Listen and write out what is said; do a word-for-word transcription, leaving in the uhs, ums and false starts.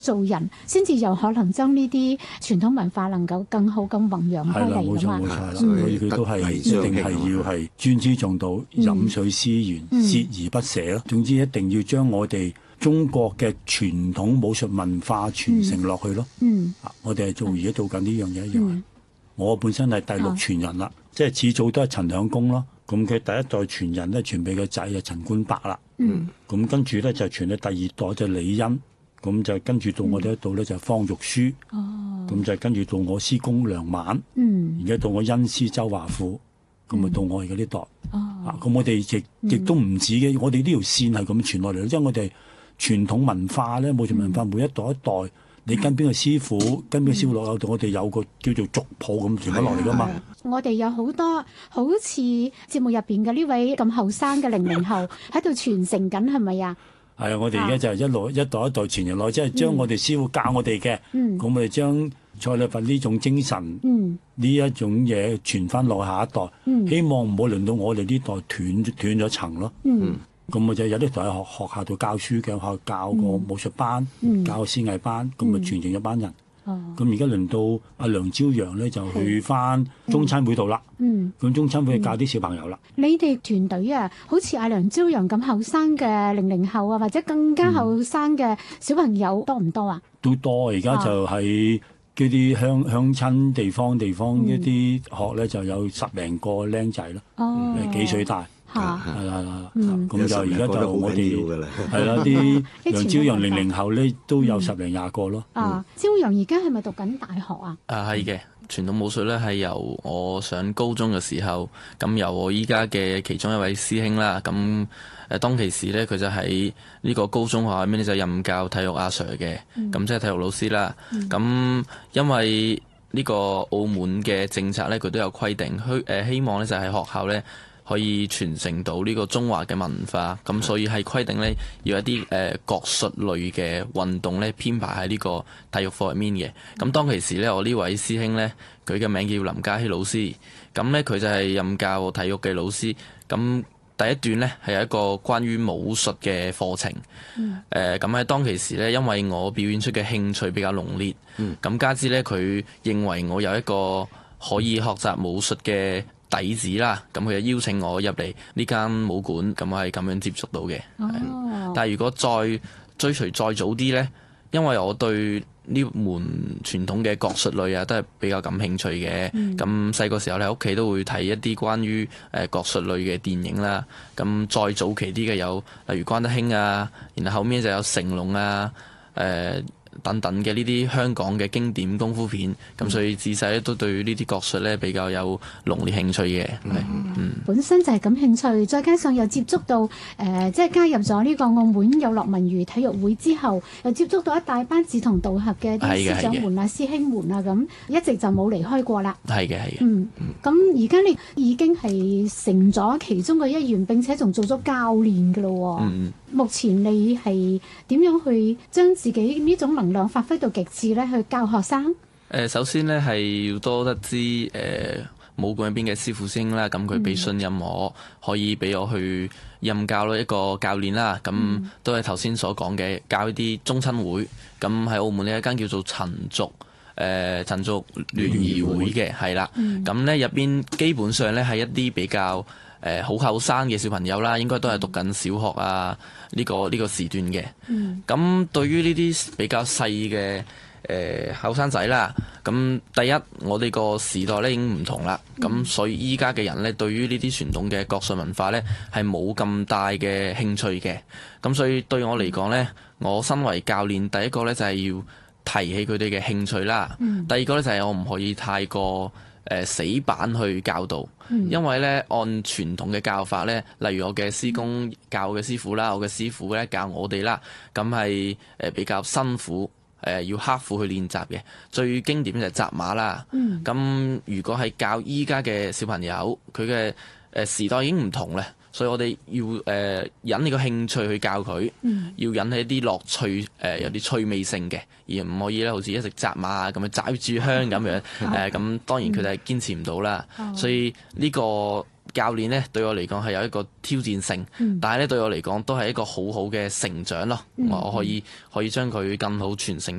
做人，先至有可能將呢啲傳統文化能夠更好咁弘揚開嚟㗎嘛。 冇錯冇錯，所以佢都係一定係要係尊師重道、飲水思源、鍥而不捨咯。總之一定要將我哋中國嘅傳統武術文化傳承落去咯。嗯，我哋係做而家做緊呢樣嘢一樣。我本身係第六傳人啦，即係始祖都係陳兩公咯。咁佢第一代傳人咧，傳俾個仔啊陳官伯啦。嗯，咁跟住咧就傳到第二代就李欣，咁就跟住到我哋呢度咧就方玉書。哦，咁就跟住到我師公梁晚。嗯，而家到我恩師周華富，咁咪到我而家呢代。哦，啊，咁我哋亦亦都唔止嘅，我哋呢條線係咁傳落嚟，因為我哋傳統文化咧，武術文化每一代一代。你跟邊個師傅，跟邊個師傅落有我哋有個叫做族譜咁傳翻落嚟噶嘛？ 我哋有好多好似節目入邊嘅呢位咁後生嘅零零後喺度傳承緊，係咪啊？係啊！我哋而家就係一路一代一代傳人落，即係將我哋師傅教我哋嘅，咁、嗯、我哋將蔡李佛呢種精神，呢、嗯、一種嘢傳翻落下一代，嗯、希望唔好輪到我哋呢代斷斷咗層咯。嗯咁我就有啲同喺學學校度教書嘅，學校教個武術班，嗯、教個師藝班，咁咪、嗯、傳承一班人。咁而家輪到阿梁朝陽咧，就去翻中餐會度啦。咁、嗯、中餐會教啲小朋友啦、 嗯。你哋團隊啊，好似阿梁朝陽咁後生嘅零零後啊，或者更加後生嘅小朋友多唔多啊？ 都多，而家就喺嗰啲鄉鄉親地方地方一啲學咧，就有十零個僆仔咯，哦、幾歲大。嚇，係啦係啦，咁就而家就我哋係啦，啲梁朝陽零零後咧都有十零廿個咯。 啊，朝陽而家係咪讀緊大學啊？ 啊，係嘅。傳統武術咧係由我上高中嘅時候，咁由我依家嘅其中一位師兄啦，咁誒當其時咧佢就喺呢個高中學校入面就任教體育阿 Sir 嘅，咁即係體育老師啦。咁、嗯、因為呢個澳門嘅政策咧，佢都有規定，希誒希望咧就喺學校咧，可以傳承到呢個中華嘅文化，咁所以係規定咧要一啲誒國術類嘅運動咧編排喺呢個體育課入面嘅。咁當其時咧，我呢位師兄咧，佢嘅名叫林嘉熙老師，咁咧佢就係任教體育嘅老師。咁第一段咧係有一個關於武術嘅課程。誒咁喺當其時咧，因為我表演出嘅興趣比較濃烈，咁、嗯、加之咧佢認為我有一個可以學習武術嘅底子啦，咁佢就邀請我入嚟呢間武館，咁我係咁樣接觸到嘅。哦、但係如果再追隨再早啲呢，因為我對呢門傳統嘅國術類啊，都係比較感興趣嘅。咁細個時候喺屋企都會睇一啲關於誒國術類嘅電影啦。咁再早期啲嘅有例如關德興啊，然後後面就有成龍啊，誒、呃。等等嘅呢啲香港嘅經典功夫片，咁、嗯、所以自細咧都對呢啲國術咧比較有濃烈興趣嘅。嗯嗯、 本身就係感興趣，再加上又接觸到誒、呃，即係加入咗呢個澳門有樂文娛體育會之後，又接觸到一大班志同道合嘅啲師長們啊、師兄們啊，咁一直就冇離開過啦。 係嘅，係嘅。 嗯，咁而家你已經係成咗其中嘅一員，並且仲做咗教練㗎咯。嗯。目前你係點樣去將自己呢種能量發揮到極致咧？去教學生？ 誒，首先咧係要多得知誒、呃、武館入邊嘅師傅師兄啦，咁佢俾信任我，嗯、可以俾我去任教咯一個教練啦。咁、嗯、都係頭先所講嘅，教一啲中親會。咁喺澳門呢一間叫做陳族誒陳族聯誼會嘅，係啦。咁咧入邊基本上咧係一啲比較誒好後生嘅小朋友啦，應該都係讀緊小學啊呢、呢個呢、呢個時段嘅。咁、嗯、對於呢啲比較細嘅誒後生仔啦，咁第一我哋個時代咧已經唔同啦，咁、嗯、所以依家嘅人咧對於呢啲傳統嘅國術文化咧係冇咁大嘅興趣嘅。咁所以對我嚟講咧，我身為教練，第一個咧就係要提起佢哋嘅興趣啦。嗯、第二個咧就係我唔可以太過誒、呃、死板去教導，嗯、因為咧按傳統嘅教法咧，例如我嘅師公教我嘅師傅啦，我嘅師傅咧教我哋啦，咁係誒比較辛苦，誒、呃、要刻苦去練習嘅。最經典就係紮馬啦。咁、嗯、如果係教依家嘅小朋友，佢嘅誒時代已經唔同咧，所以我哋要誒、呃、引你個興趣去教佢，嗯、要引起一啲樂趣，誒、呃、有啲趣味性嘅，而唔可以咧好似一直紮馬啊咁樣紮住香咁樣，誒咁、呃、當然佢哋係堅持唔到啦。嗯、所以呢個教練呢對我嚟講係有一個挑戰性，嗯、但係咧對我嚟講都係一個好好嘅成長咯。嗯、我可以可以將佢更好傳承